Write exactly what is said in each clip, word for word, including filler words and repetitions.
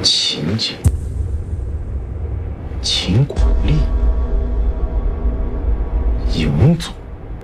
秦姐、秦国丽、嬴祖。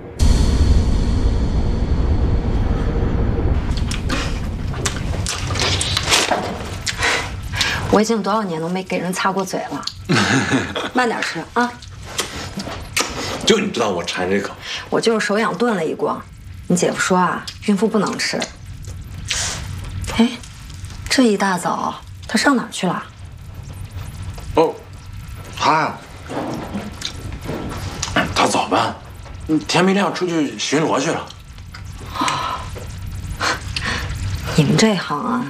我已经多少年都没给人擦过嘴了，慢点吃啊！ 就你知道我馋这口， 我就是手痒炖了一锅。你姐夫说啊，孕妇不能吃。哎，这一大早他上哪儿去了？ 哦，他呀，他早班，天没亮出去巡逻去了。 啊，你们这行啊，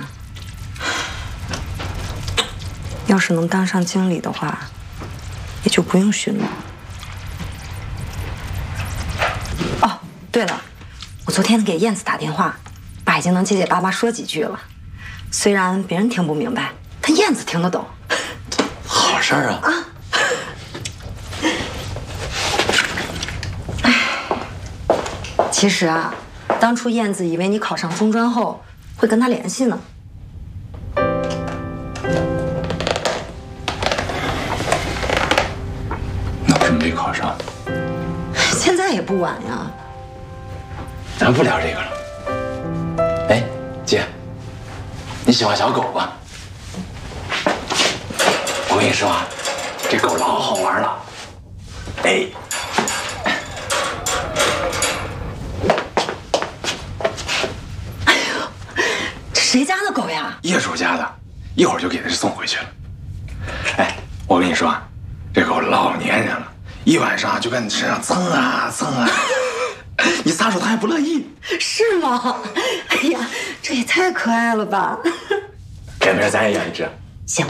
要是能当上经理的话，也就不用巡逻。哦，对了，我昨天给燕子打电话，爸已经能结结巴巴说几句了，虽然别人听不明白，但燕子听得懂。 好事儿啊！啊， 其实啊，当初燕子以为你考上中专后会跟他联系呢。 那为什么没考上？ 现在也不晚呀。 咱不聊这个了。哎，姐，你喜欢小狗吧？我跟你说啊，这狗老好玩了。哎， 哎呦，这谁家的狗呀？ 业主家的，一会儿就给他送回去了。哎，我跟你说啊，这狗老粘人了，一晚上就跟你身上蹭啊蹭啊，你撒手它还不乐意。 是吗？哎呀，这也太可爱了吧！ 改明儿咱也养一只。 行。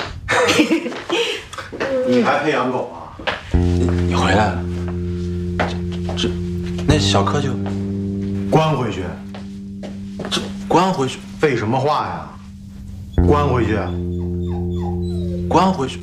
你还配养狗啊？ 你你回来了，这这那小柯就关回去。 这关回去， 废什么话呀？关回去。 关回去。